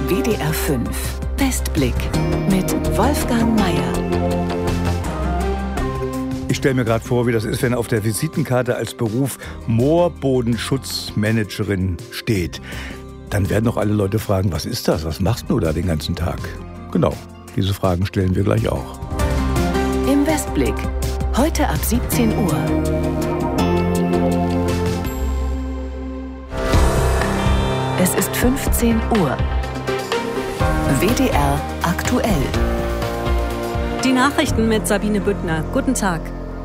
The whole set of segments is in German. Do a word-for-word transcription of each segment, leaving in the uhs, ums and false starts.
W D R fünf Westblick mit Wolfgang Meier. Ich stelle mir gerade vor, wie das ist, wenn auf der Visitenkarte als Beruf Moorbodenschutzmanagerin steht. Dann werden doch alle Leute fragen, was ist das? Was machst du da den ganzen Tag? Genau, diese Fragen stellen wir gleich auch. Im Westblick, heute ab siebzehn Uhr. Es ist fünfzehn Uhr. W D R aktuell. Die Nachrichten mit Sabine Büttner. Guten Tag.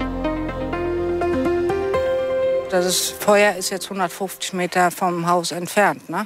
Das Feuer ist jetzt hundertfünfzig Meter vom Haus entfernt, ne?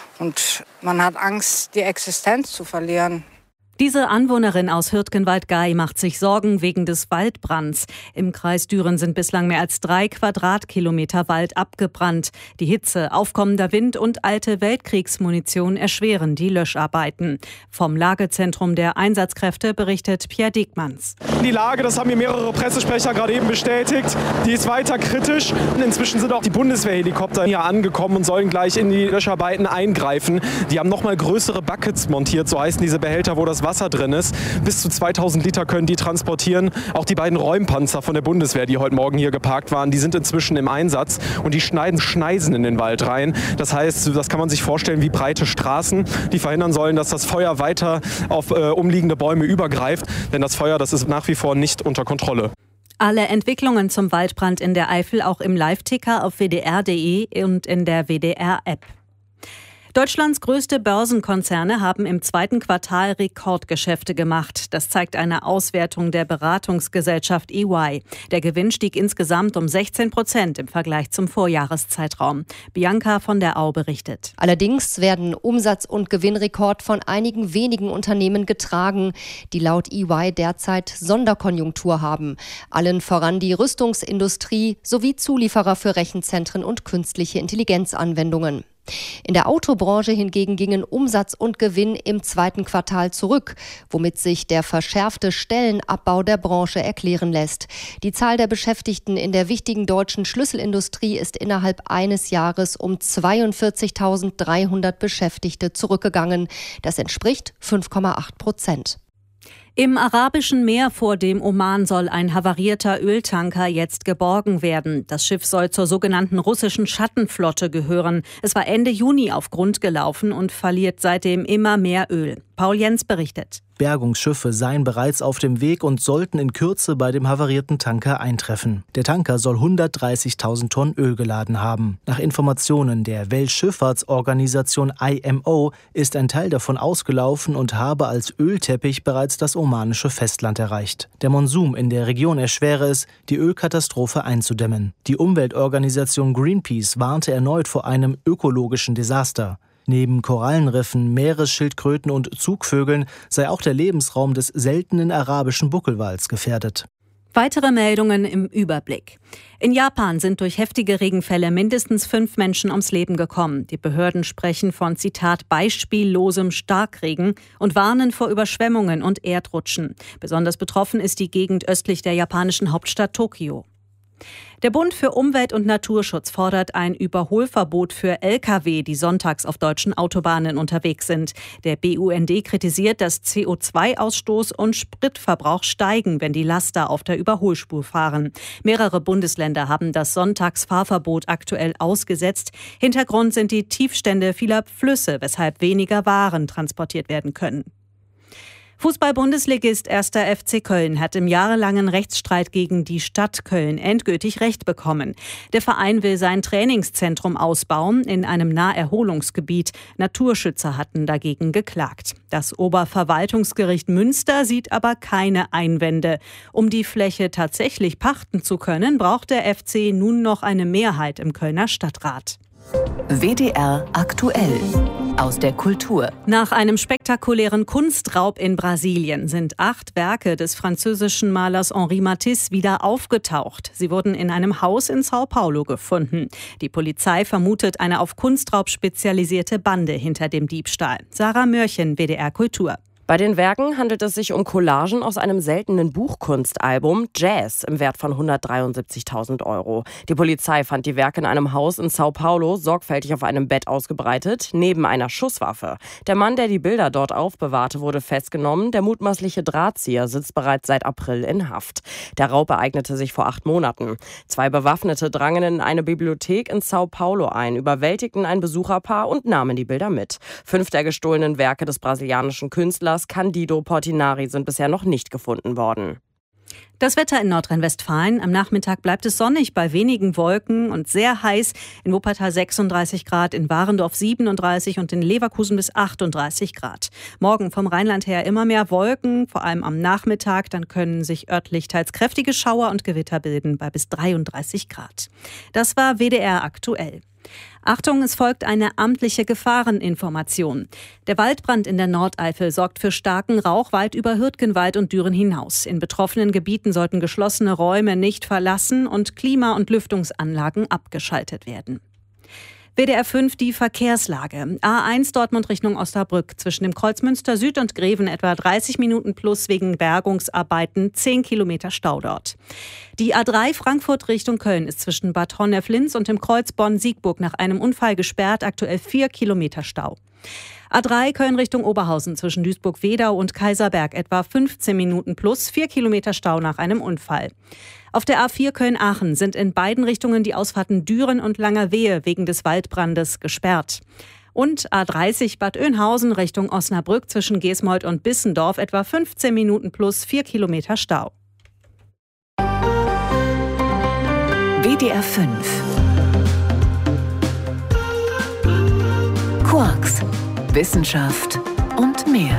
Und man hat Angst, die Existenz zu verlieren. Diese Anwohnerin aus Hürtgenwald-Gaai macht sich Sorgen wegen des Waldbrands. Im Kreis Düren sind bislang mehr als drei Quadratkilometer Wald abgebrannt. Die Hitze, aufkommender Wind und alte Weltkriegsmunition erschweren die Löscharbeiten. Vom Lagezentrum der Einsatzkräfte berichtet Pierre Diekmanns. Die Lage, das haben mir mehrere Pressesprecher gerade eben bestätigt, die ist weiter kritisch. Inzwischen sind auch die Bundeswehrhelikopter hier angekommen und sollen gleich in die Löscharbeiten eingreifen. Die haben nochmal größere Buckets montiert, so heißen diese Behälter, wo das Wasser drin ist. Bis zu zweitausend Liter können die transportieren. Auch die beiden Räumpanzer von der Bundeswehr, die heute Morgen hier geparkt waren, die sind inzwischen im Einsatz und die schneiden Schneisen in den Wald rein. Das heißt, das kann man sich vorstellen wie breite Straßen, die verhindern sollen, dass das Feuer weiter auf äh, umliegende Bäume übergreift. Denn das Feuer, das ist nach wie vor nicht unter Kontrolle. Alle Entwicklungen zum Waldbrand in der Eifel auch im Live-Ticker auf w d r punkt d e und in der W D R-App. Deutschlands größte Börsenkonzerne haben im zweiten Quartal Rekordgeschäfte gemacht. Das zeigt eine Auswertung der Beratungsgesellschaft E Y. Der Gewinn stieg insgesamt um sechzehn Prozent im Vergleich zum Vorjahreszeitraum. Bianca von der Au berichtet. Allerdings werden Umsatz- und Gewinnrekord von einigen wenigen Unternehmen getragen, die laut E Y derzeit Sonderkonjunktur haben. Allen voran die Rüstungsindustrie sowie Zulieferer für Rechenzentren und künstliche Intelligenzanwendungen. In der Autobranche hingegen gingen Umsatz und Gewinn im zweiten Quartal zurück, womit sich der verschärfte Stellenabbau der Branche erklären lässt. Die Zahl der Beschäftigten in der wichtigen deutschen Schlüsselindustrie ist innerhalb eines Jahres um zweiundvierzigtausenddreihundert Beschäftigte zurückgegangen. Das entspricht fünf Komma acht Prozent. Im Arabischen Meer vor dem Oman soll ein havarierter Öltanker jetzt geborgen werden. Das Schiff soll zur sogenannten russischen Schattenflotte gehören. Es war Ende Juni auf Grund gelaufen und verliert seitdem immer mehr Öl. Paul Jens berichtet. Bergungsschiffe seien bereits auf dem Weg und sollten in Kürze bei dem havarierten Tanker eintreffen. Der Tanker soll hundertdreißigtausend Tonnen Öl geladen haben. Nach Informationen der Weltschifffahrtsorganisation I M O ist ein Teil davon ausgelaufen und habe als Ölteppich bereits das omanische Festland erreicht. Der Monsun in der Region erschwere es, die Ölkatastrophe einzudämmen. Die Umweltorganisation Greenpeace warnte erneut vor einem ökologischen Desaster. Neben Korallenriffen, Meeresschildkröten und Zugvögeln sei auch der Lebensraum des seltenen arabischen Buckelwals gefährdet. Weitere Meldungen im Überblick. In Japan sind durch heftige Regenfälle mindestens fünf Menschen ums Leben gekommen. Die Behörden sprechen von, Zitat, beispiellosem Starkregen und warnen vor Überschwemmungen und Erdrutschen. Besonders betroffen ist die Gegend östlich der japanischen Hauptstadt Tokio. Der Bund für Umwelt und Naturschutz fordert ein Überholverbot für L K W, die sonntags auf deutschen Autobahnen unterwegs sind. Der B U N D kritisiert, dass C O zwei Ausstoß und Spritverbrauch steigen, wenn die Laster auf der Überholspur fahren. Mehrere Bundesländer haben das Sonntagsfahrverbot aktuell ausgesetzt. Hintergrund sind die Tiefstände vieler Flüsse, weshalb weniger Waren transportiert werden können. Fußball-Bundesligist erster F C Köln hat im jahrelangen Rechtsstreit gegen die Stadt Köln endgültig Recht bekommen. Der Verein will sein Trainingszentrum ausbauen in einem Naherholungsgebiet. Naturschützer hatten dagegen geklagt. Das Oberverwaltungsgericht Münster sieht aber keine Einwände. Um die Fläche tatsächlich pachten zu können, braucht der F C nun noch eine Mehrheit im Kölner Stadtrat. W D R aktuell. Aus der Kultur. Nach einem spektakulären Kunstraub in Brasilien sind acht Werke des französischen Malers Henri Matisse wieder aufgetaucht. Sie wurden in einem Haus in Sao Paulo gefunden. Die Polizei vermutet eine auf Kunstraub spezialisierte Bande hinter dem Diebstahl. Sarah Mörchen, W D R Kultur. Bei den Werken handelt es sich um Collagen aus einem seltenen Buchkunstalbum Jazz im Wert von hundertdreiundsiebzigtausend Euro. Die Polizei fand die Werke in einem Haus in Sao Paulo sorgfältig auf einem Bett ausgebreitet, neben einer Schusswaffe. Der Mann, der die Bilder dort aufbewahrte, wurde festgenommen. Der mutmaßliche Drahtzieher sitzt bereits seit April in Haft. Der Raub ereignete sich vor acht Monaten. Zwei Bewaffnete drangen in eine Bibliothek in Sao Paulo ein, überwältigten ein Besucherpaar und nahmen die Bilder mit. Fünf der gestohlenen Werke des brasilianischen Künstlers Candido Portinari sind bisher noch nicht gefunden worden. Das Wetter in Nordrhein-Westfalen. Am Nachmittag bleibt es sonnig bei wenigen Wolken und sehr heiß. In Wuppertal sechsunddreißig Grad, in Warendorf siebenunddreißig und in Leverkusen bis achtunddreißig Grad. Morgen vom Rheinland her immer mehr Wolken, vor allem am Nachmittag. Dann können sich örtlich teils kräftige Schauer und Gewitter bilden bei bis dreiunddreißig Grad. Das war W D R aktuell. Achtung, es folgt eine amtliche Gefahreninformation. Der Waldbrand in der Nordeifel sorgt für starken Rauch weit über Hürtgenwald und Düren hinaus. In betroffenen Gebieten sollten geschlossene Räume nicht verlassen und Klima- und Lüftungsanlagen abgeschaltet werden. W D R fünf die Verkehrslage. A eins Dortmund Richtung Osnabrück. Zwischen dem Kreuz Münster Süd und Greven etwa dreißig Minuten plus wegen Bergungsarbeiten, zehn Kilometer Stau dort. Die A drei Frankfurt Richtung Köln ist zwischen Bad Honnef-Linz und dem Kreuz Bonn-Siegburg nach einem Unfall gesperrt, aktuell vier Kilometer Stau. A drei Köln Richtung Oberhausen zwischen Duisburg-Wedau und Kaiserberg etwa fünfzehn Minuten plus vier Kilometer Stau nach einem Unfall. Auf der A vier Köln-Aachen sind in beiden Richtungen die Ausfahrten Düren und Langerwehe wegen des Waldbrandes gesperrt. Und A dreißig Bad Oeynhausen Richtung Osnabrück zwischen Gesmold und Bissendorf etwa fünfzehn Minuten plus vier Kilometer Stau. W D R fünf Quarks, Wissenschaft und mehr.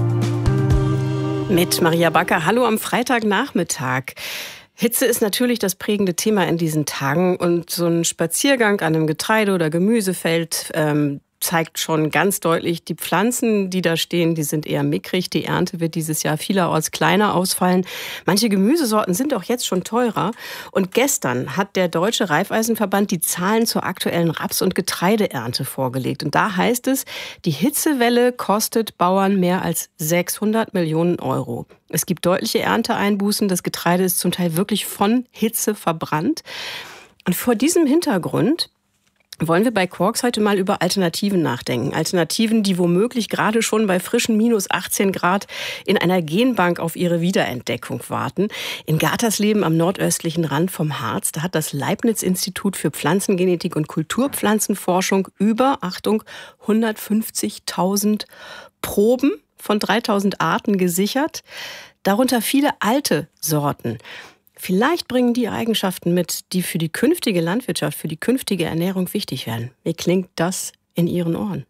Mit Maria Backer. Hallo am Freitagnachmittag. Hitze ist natürlich das prägende Thema in diesen Tagen und so ein Spaziergang an einem Getreide- oder Gemüsefeld ähm, zeigt schon ganz deutlich, die Pflanzen, die da stehen, die sind eher mickrig. Die Ernte wird dieses Jahr vielerorts kleiner ausfallen. Manche Gemüsesorten sind auch jetzt schon teurer. Und gestern hat der Deutsche Raiffeisenverband die Zahlen zur aktuellen Raps- und Getreideernte vorgelegt. Und da heißt es, die Hitzewelle kostet Bauern mehr als sechshundert Millionen Euro. Es gibt deutliche Ernteeinbußen. Das Getreide ist zum Teil wirklich von Hitze verbrannt. Und vor diesem Hintergrund wollen wir bei Quarks heute mal über Alternativen nachdenken. Alternativen, die womöglich gerade schon bei frischen minus achtzehn Grad in einer Genbank auf ihre Wiederentdeckung warten. In Gartersleben am nordöstlichen Rand vom Harz, da hat das Leibniz-Institut für Pflanzengenetik und Kulturpflanzenforschung über, Achtung, hundertfünfzigtausend Proben von dreitausend Arten gesichert, darunter viele alte Sorten. Vielleicht bringen die Eigenschaften mit, die für die künftige Landwirtschaft, für die künftige Ernährung wichtig werden. Wie klingt das in Ihren Ohren?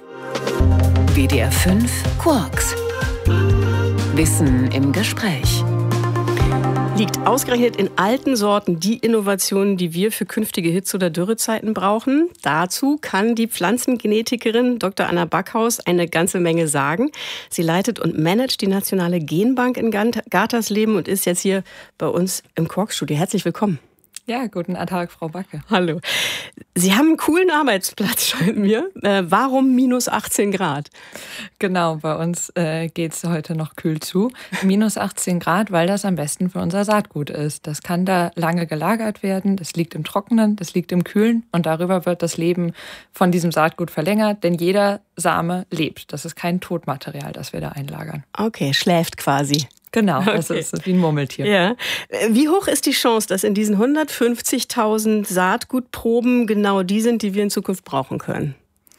W D R fünf Quarks. Wissen im Gespräch. Liegt ausgerechnet in alten Sorten die Innovationen, die wir für künftige Hitze- oder Dürrezeiten brauchen? Dazu kann die Pflanzengenetikerin Doktor Anna Backhaus eine ganze Menge sagen. Sie leitet und managt die Nationale Genbank in Gartersleben und ist jetzt hier bei uns im Quarks-Studio. Herzlich willkommen. Ja, guten Tag, Frau Backe. Hallo. Sie haben einen coolen Arbeitsplatz, scheint mir. Äh, warum minus achtzehn Grad? Genau, bei uns äh, geht es heute noch kühl zu. minus achtzehn Grad, weil das am besten für unser Saatgut ist. Das kann da lange gelagert werden. Das liegt im Trockenen, das liegt im Kühlen. Und darüber wird das Leben von diesem Saatgut verlängert. Denn jeder Same lebt. Das ist kein Totmaterial, das wir da einlagern. Okay, schläft quasi. Genau, das okay. ist wie ein Murmeltier. Ja. Wie hoch ist die Chance, dass in diesen hundertfünfzigtausend Saatgutproben genau die sind, die wir in Zukunft brauchen können?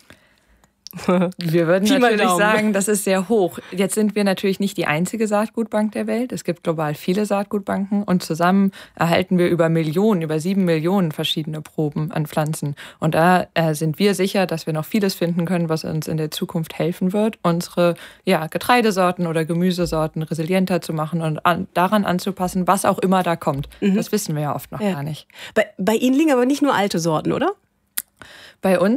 Wir würden natürlich sagen, das ist sehr hoch. Jetzt sind wir natürlich nicht die einzige Saatgutbank der Welt. Es gibt global viele Saatgutbanken und zusammen erhalten wir über Millionen, über sieben Millionen verschiedene Proben an Pflanzen. Und da äh, sind wir sicher, dass wir noch vieles finden können, was uns in der Zukunft helfen wird, unsere ja, Getreidesorten oder Gemüsesorten resilienter zu machen und an, daran anzupassen, was auch immer da kommt. Mhm. Das wissen wir ja oft noch ja. gar nicht. Bei, bei Ihnen liegen aber nicht nur alte Sorten, oder? Bei uns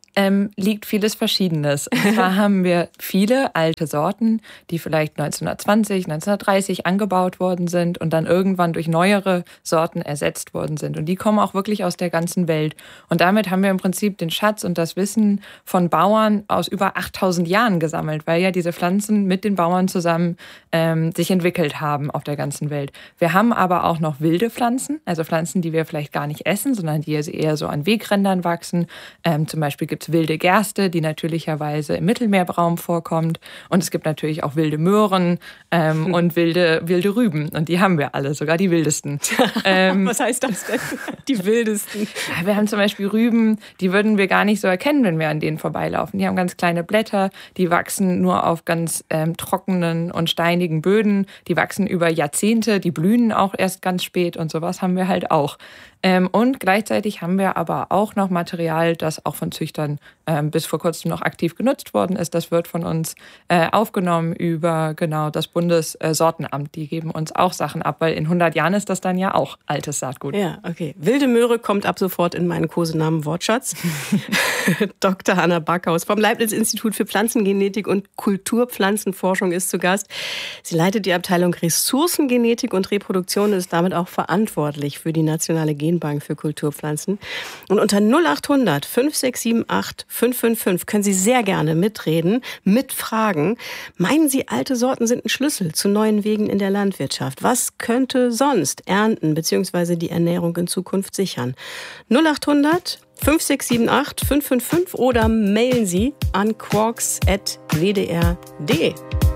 ähm, liegt vieles Verschiedenes. Und zwar haben wir viele alte Sorten, die vielleicht neunzehnhundertzwanzig, neunzehnhundertdreißig angebaut worden sind und dann irgendwann durch neuere Sorten ersetzt worden sind. Und die kommen auch wirklich aus der ganzen Welt. Und damit haben wir im Prinzip den Schatz und das Wissen von Bauern aus über achttausend Jahren gesammelt, weil ja diese Pflanzen mit den Bauern zusammen ähm, sich entwickelt haben auf der ganzen Welt. Wir haben aber auch noch wilde Pflanzen, also Pflanzen, die wir vielleicht gar nicht essen, sondern die eher so an Wegrändern wachsen. Ähm, zum Beispiel gibt es wilde Gerste, die natürlicherweise im Mittelmeerraum vorkommt. Und es gibt natürlich auch wilde Möhren ähm, hm. und wilde, wilde Rüben. Und die haben wir alle, sogar die wildesten. ähm, Was heißt das denn? Die wildesten? Ja, wir haben zum Beispiel Rüben, die würden wir gar nicht so erkennen, wenn wir an denen vorbeilaufen. Die haben ganz kleine Blätter, die wachsen nur auf ganz ähm, trockenen und steinigen Böden. Die wachsen über Jahrzehnte, die blühen auch erst ganz spät und sowas haben wir halt auch. Ähm, und gleichzeitig haben wir aber auch noch Material, das auch von Züchtern ähm, bis vor kurzem noch aktiv genutzt worden ist. Das wird von uns äh, aufgenommen über genau das Bundessortenamt. Die geben uns auch Sachen ab, weil in hundert Jahren ist das dann ja auch altes Saatgut. Ja, okay. Wilde Möhre kommt ab sofort in meinen Kosenamen Wortschatz. Doktor Hanna Backhaus vom Leibniz-Institut für Pflanzengenetik und Kulturpflanzenforschung ist zu Gast. Sie leitet die Abteilung Ressourcengenetik und Reproduktion und ist damit auch verantwortlich für die nationale Genbank für Kulturpflanzen. Und unter null acht hundert fünf sechs sieben acht fünf fünf fünf können Sie sehr gerne mitreden, mitfragen. Meinen Sie, alte Sorten sind ein Schlüssel zu neuen Wegen in der Landwirtschaft? Was könnte sonst Ernten bzw. die Ernährung in Zukunft sichern? null acht hundert fünf sechs sieben acht fünf fünf fünf oder mailen Sie an quarks at w d r punkt d e.